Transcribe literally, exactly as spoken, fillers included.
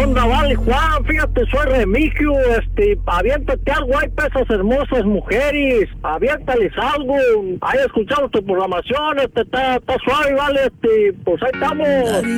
onda, vale, Juan? Fíjate, soy Remigio, este, aviéntate algo, hay pesas hermosas mujeres, aviéntales algo, ahí escuchamos tu programación, este, está, está suave, vale, este, pues ahí estamos.